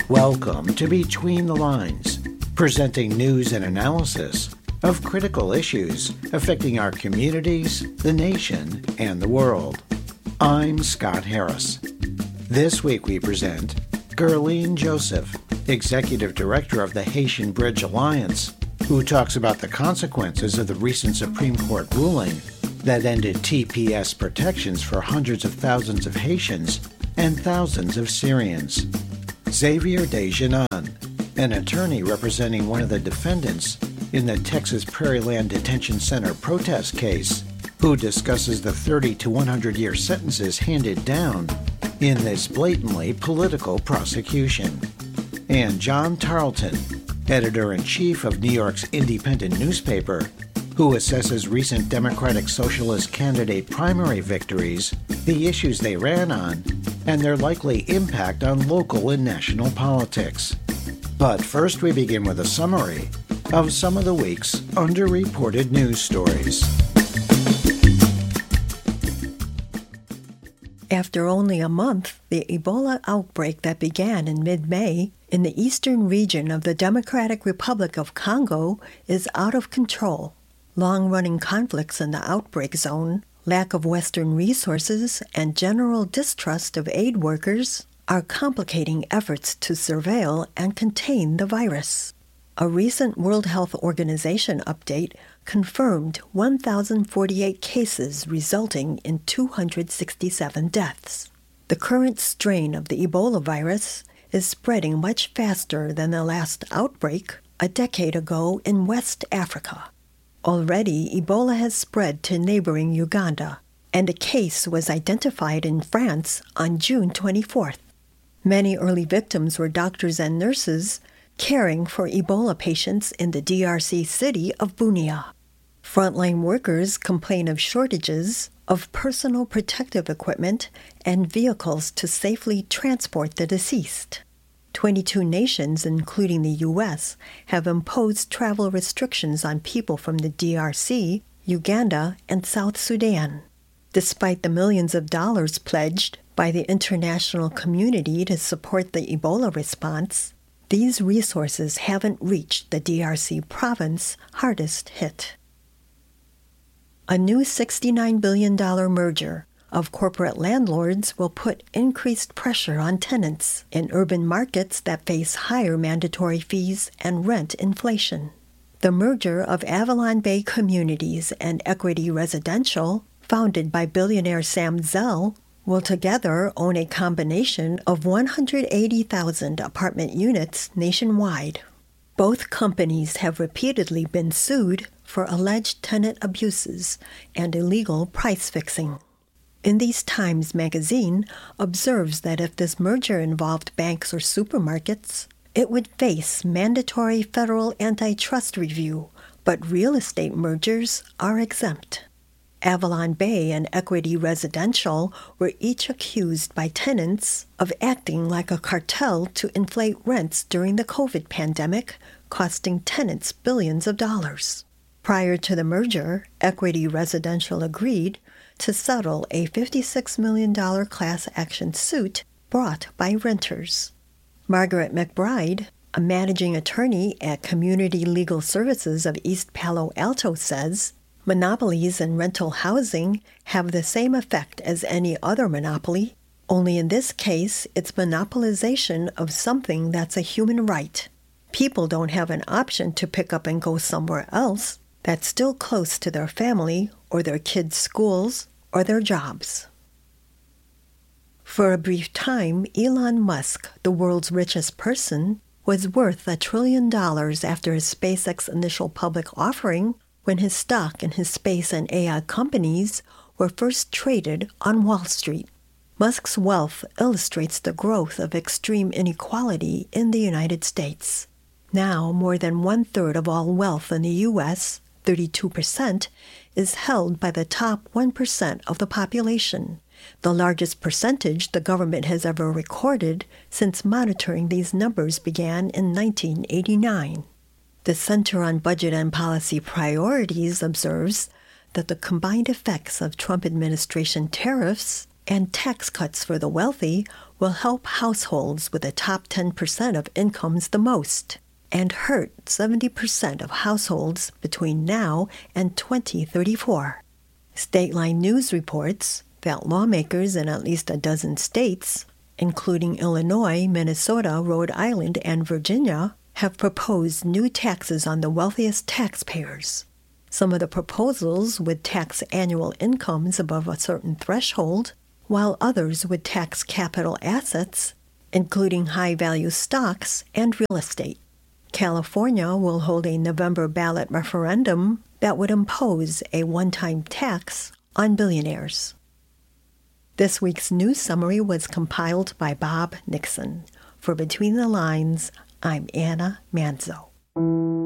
Welcome to Between the Lines, presenting news and analysis of critical issues affecting our communities, the nation, and the world. I'm Scott Harris. This week we present Guerline Joseph, Executive Director of the Haitian Bridge Alliance, who talks about the consequences of the recent Supreme Court ruling that ended TPS protections for hundreds of thousands of Haitians and thousands of Syrians. Xavier Desjardins, an attorney representing one of the defendants in the Texas Prairieland Detention Center protest case, who discusses the 30 to 100-year sentences handed down in this blatantly political prosecution. And John Tarleton, editor-in-chief of New York's independent newspaper, who assesses recent Democratic Socialist candidate primary victories, the issues they ran on, and their likely impact on local and national politics. But first we begin with a summary of some of the week's underreported news stories. After only a month, the Ebola outbreak that began in mid-May in the eastern region of the Democratic Republic of Congo is out of control. Long-running conflicts in the outbreak zone, lack of Western resources, and general distrust of aid workers are complicating efforts to surveil and contain the virus. A recent World Health Organization update confirmed 1,048 cases resulting in 267 deaths. The current strain of the Ebola virus is spreading much faster than the last outbreak a decade ago in West Africa. Already, Ebola has spread to neighboring Uganda, and a case was identified in France on June 24th. Many early victims were doctors and nurses caring for Ebola patients in the DRC city of Bunia. Frontline workers complain of shortages of personal protective equipment and vehicles to safely transport the deceased. 22 nations, including the U.S., have imposed travel restrictions on people from the DRC, Uganda, and South Sudan. Despite the millions of dollars pledged by the international community to support the Ebola response, these resources haven't reached the DRC province hardest hit. A new $69 billion merger of corporate landlords will put increased pressure on tenants in urban markets that face higher mandatory fees and rent inflation. The merger of Avalon Bay Communities and Equity Residential, founded by billionaire Sam Zell, will together own a combination of 180,000 apartment units nationwide. Both companies have repeatedly been sued for alleged tenant abuses and illegal price fixing. In These Times magazine observes that if this merger involved banks or supermarkets, it would face mandatory federal antitrust review, but real estate mergers are exempt. Avalon Bay and Equity Residential were each accused by tenants of acting like a cartel to inflate rents during the COVID pandemic, costing tenants billions of dollars. Prior to the merger, Equity Residential agreed to settle a $56 million class action suit brought by renters. Margaret McBride, a managing attorney at Community Legal Services of East Palo Alto, says, monopolies in rental housing have the same effect as any other monopoly, only in this case it's monopolization of something that's a human right. People don't have an option to pick up and go somewhere else that's still close to their family or their kids' schools or their jobs. For a brief time, Elon Musk, the world's richest person, was worth $1 trillion after his SpaceX initial public offering, when his stock in his space and AI companies were first traded on Wall Street. Musk's wealth illustrates the growth of extreme inequality in the United States. Now, more than one-third of all wealth in the U.S., 32%, is held by the top 1% of the population, the largest percentage the government has ever recorded since monitoring these numbers began in 1989. The Center on Budget and Policy Priorities observes that the combined effects of Trump administration tariffs, and tax cuts for the wealthy will help households with the top 10% of incomes the most and hurt 70% of households between now and 2034. Stateline News reports that lawmakers in at least a dozen states, including Illinois, Minnesota, Rhode Island, and Virginia, have proposed new taxes on the wealthiest taxpayers. Some of the proposals would tax annual incomes above a certain threshold, while others would tax capital assets, including high-value stocks and real estate. California will hold a November ballot referendum that would impose a one-time tax on billionaires. This week's news summary was compiled by Bob Nixon. For Between the Lines, I'm Anna Manzo.